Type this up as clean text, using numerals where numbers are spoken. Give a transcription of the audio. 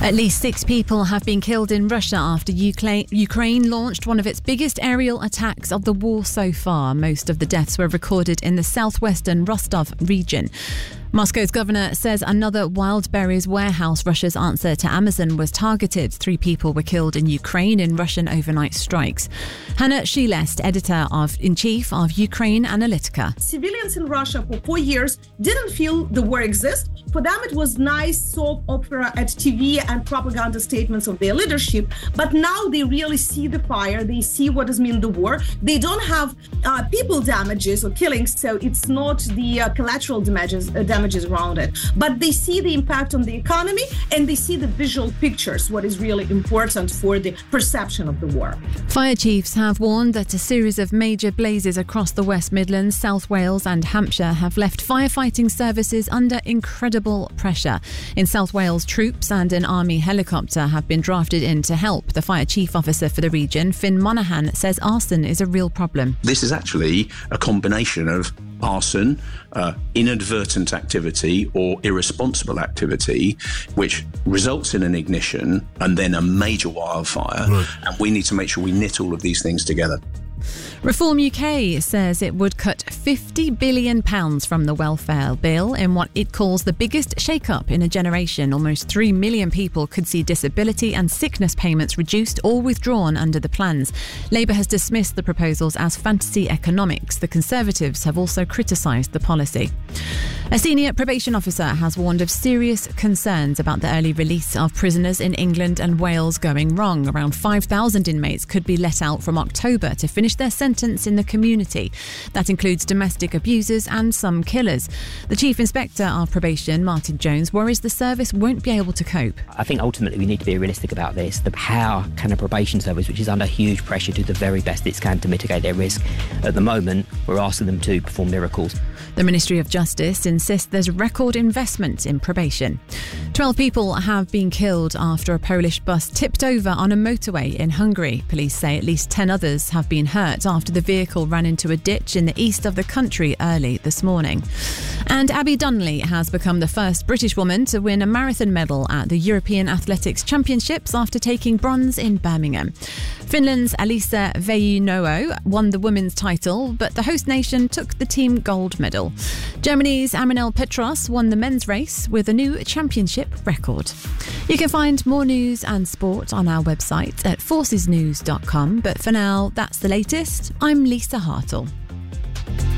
At least 6 people have been killed in Russia after Ukraine launched one of its biggest aerial attacks of the war so far. Most of the deaths were recorded in the southwestern Rostov region. Moscow's governor says another Wildberries warehouse, Russia's answer to Amazon, was targeted. 3 people were killed in Ukraine in Russian overnight strikes. Hannah Shilest, editor-in-chief of Ukraine Analytica. Civilians in Russia for 4 years didn't feel the war exists. For them, it was nice soap opera at TV and propaganda statements of their leadership. But now they really see the fire. They see what does mean the war. They don't have people damages or killings, so it's not the collateral damages around it. But they see the impact on the economy and they see the visual pictures, what is really important for the perception of the war. Fire chiefs have warned that a series of major blazes across the West Midlands, South Wales and Hampshire have left firefighting services under incredible pressure. In South Wales, troops and an army helicopter have been drafted in to help. The fire chief officer for the region, Finn Monaghan, says arson is a real problem. This is actually a combination of arson, inadvertent activity or irresponsible activity, which results in an ignition and then a major wildfire. Right. And we need to make sure we knit all of these things together. Reform UK says it would cut £50 billion from the welfare bill in what it calls the biggest shake-up in a generation. Almost 3 million people could see disability and sickness payments reduced or withdrawn under the plans. Labour has dismissed the proposals as fantasy economics. The Conservatives have also criticised the policy. A senior probation officer has warned of serious concerns about the early release of prisoners in England and Wales going wrong. Around 5,000 inmates could be let out from October to finish their sentence in the community. That includes domestic abusers and some killers. The Chief Inspector of Probation, Martin Jones, worries the service won't be able to cope. I think ultimately we need to be realistic about this. How can a probation service, which is under huge pressure, do the very best it can to mitigate their risk? At the moment, we're asking them to perform miracles. The Ministry of Justice insists there's record investment in probation. 12 people have been killed after a Polish bus tipped over on a motorway in Hungary. Police say at least 10 others have been hurt after the vehicle ran into a ditch in the east of the country early this morning. And Abby Donnelly has become the first British woman to win a marathon medal at the European Athletics Championships after taking bronze in Birmingham. Finland's Elisa Veinoa won the women's title, but the host nation took the team gold medal. Germany's Amanel Petros won the men's race with a new championship record. You can find more news and sport on our website at forcesnews.com, but for now, that's the latest. I'm Lisa Hartle.